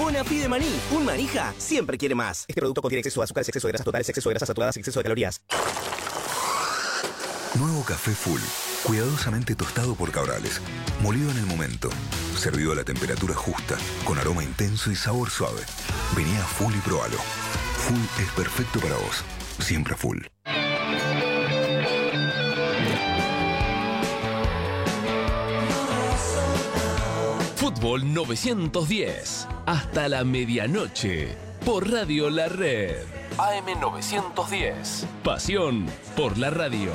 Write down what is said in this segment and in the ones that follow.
Bonafide de maní. Un manija siempre quiere más. Este producto contiene exceso de azúcares, exceso de grasas totales, exceso de grasas saturadas y exceso de calorías. Nuevo café Full, cuidadosamente tostado por Cabrales, molido en el momento, servido a la temperatura justa, con aroma intenso y sabor suave. Vení a Full y probalo. Full es perfecto para vos, siempre Full. Fútbol 910, hasta la medianoche, por Radio La Red. AM 910, pasión por la radio.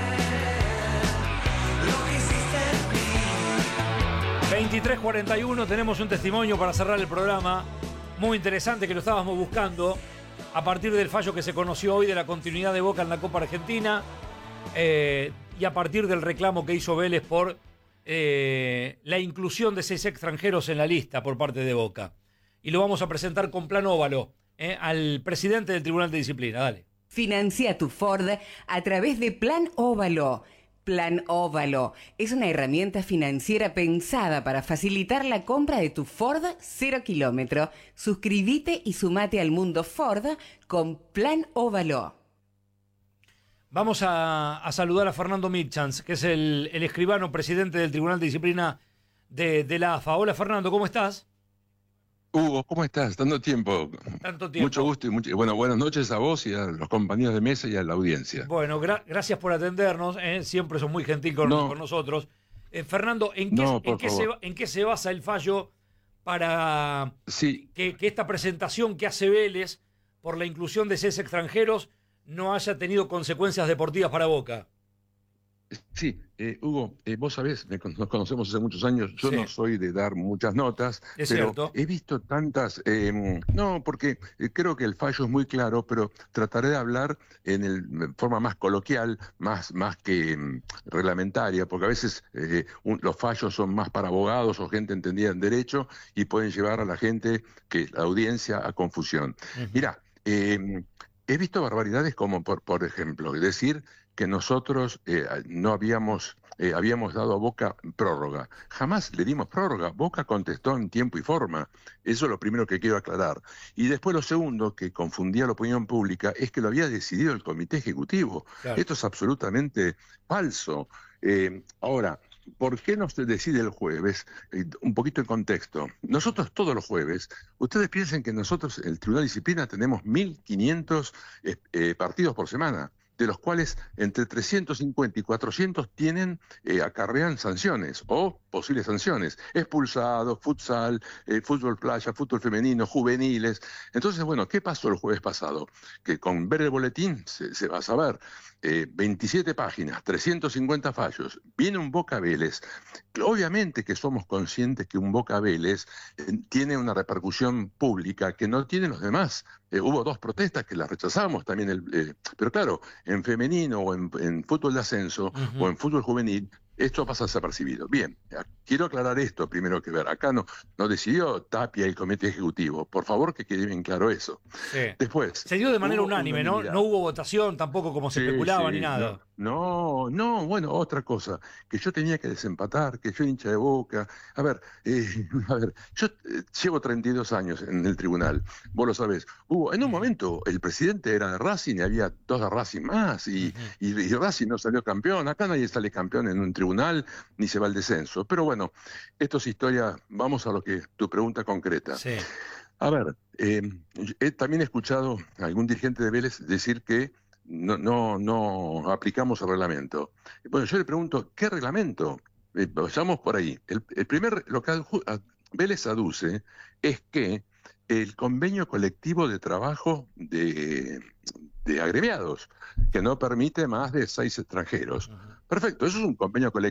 23:41, tenemos un testimonio para cerrar el programa, muy interesante que lo estábamos buscando, a partir del fallo que se conoció hoy de la continuidad de Boca en la Copa Argentina, y a partir del reclamo que hizo Vélez por la inclusión de 6 extranjeros en la lista por parte de Boca. Y lo vamos a presentar con Plan Óvalo, al presidente del Tribunal de Disciplina. Dale. Financia tu Ford a través de Plan Óvalo. Plan Óvalo es una herramienta financiera pensada para facilitar la compra de tu Ford 0 kilómetro. Suscríbete y sumate al mundo Ford con Plan Óvalo. Vamos a saludar a Fernando Milchans, que es el escribano presidente del Tribunal de Disciplina de la AFA. Hola Fernando, ¿cómo estás? Hugo, ¿cómo estás? Tanto tiempo. Mucho gusto y buenas noches a vos y a los compañeros de mesa y a la audiencia. Bueno, gracias por atendernos, siempre sos muy gentil con nosotros. Fernando, ¿en qué se basa el fallo para que esta presentación que hace Vélez por la inclusión de 6 extranjeros no haya tenido consecuencias deportivas para Boca? Sí, Hugo, vos sabés, nos conocemos hace muchos años, yo no soy de dar muchas notas, pero cierto. He visto tantas, porque creo que el fallo es muy claro, pero trataré de hablar en forma más coloquial, más que reglamentaria, porque a veces los fallos son más para abogados o gente entendida en derecho y pueden llevar a la gente, la audiencia, a confusión. Mirá, he visto barbaridades como, por ejemplo, decir que nosotros no habíamos dado a Boca prórroga. Jamás le dimos prórroga. Boca contestó en tiempo y forma. Eso es lo primero que quiero aclarar. Y después lo segundo, que confundía la opinión pública, es que lo había decidido el Comité Ejecutivo. Claro. Esto es absolutamente falso. Ahora, ¿por qué no se decide el jueves? Un poquito de contexto. Nosotros todos los jueves, ustedes piensen que nosotros, el Tribunal de Disciplina, tenemos 1.500 partidos por semana, de los cuales entre 350 y 400 acarrean sanciones o posibles sanciones. Expulsados, futsal, fútbol playa, fútbol femenino, juveniles. Entonces, bueno, ¿qué pasó el jueves pasado? Que con ver el boletín se va a saber. 27 páginas, 350 fallos. Viene un Boca Vélez. Obviamente que somos conscientes que un Boca Vélez tiene una repercusión pública que no tienen los demás. Hubo 2 protestas que las rechazamos también. Pero claro, en femenino o en fútbol de ascenso o en fútbol juvenil, esto pasa desapercibido. Bien, quiero aclarar esto primero que ver. Acá no decidió Tapia y el Comité Ejecutivo. Por favor, que quede bien claro eso. Sí. Después. Se dio de manera unánime, ¿no? No hubo votación tampoco como se especulaba ni nada. No, bueno, otra cosa, que yo tenía que desempatar, que yo hincha de Boca. A ver, yo llevo 32 años en el tribunal, vos lo sabés. En un momento el presidente era de Racing y había 2 de Racing más, y Racing no salió campeón. Acá nadie sale campeón en un tribunal, ni se va al descenso. Pero bueno, esto es historia, vamos a tu pregunta concreta. Sí. A ver, también he escuchado a algún dirigente de Vélez decir que no aplicamos el reglamento. Bueno, yo le pregunto, ¿qué reglamento? Vayamos por ahí. Lo que Vélez aduce es que el convenio colectivo de trabajo de agremiados, que no permite más de 6 extranjeros. Perfecto, eso es un convenio colectivo